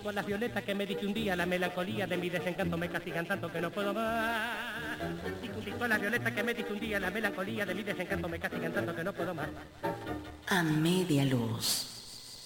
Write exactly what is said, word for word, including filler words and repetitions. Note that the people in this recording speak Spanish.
junto a las violetas que me dice un día, la melancolía de mi desencanto me castigan tanto que no puedo más. Y junto a las violetas que me dice un día, la melancolía de mi desencanto me castigan tanto que no puedo más. A media luz.